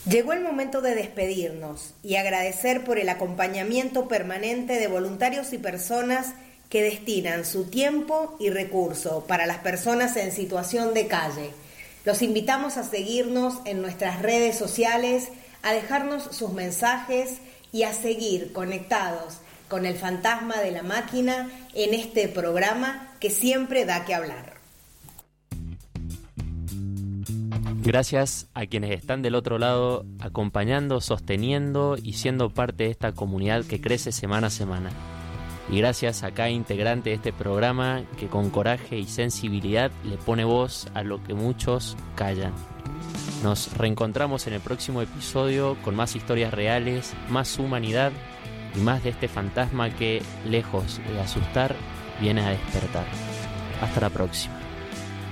Llegó el momento de despedirnos y agradecer por el acompañamiento permanente de voluntarios y personas que destinan su tiempo y recurso para las personas en situación de calle. Los invitamos a seguirnos en nuestras redes sociales, a dejarnos sus mensajes y a seguir conectados con el fantasma de la máquina en este programa que siempre da que hablar. Gracias a quienes están del otro lado acompañando, sosteniendo y siendo parte de esta comunidad que crece semana a semana. Y gracias a cada integrante de este programa que con coraje y sensibilidad le pone voz a lo que muchos callan. Nos reencontramos en el próximo episodio con más historias reales, más humanidad y más de este fantasma que, lejos de asustar, viene a despertar. Hasta la próxima.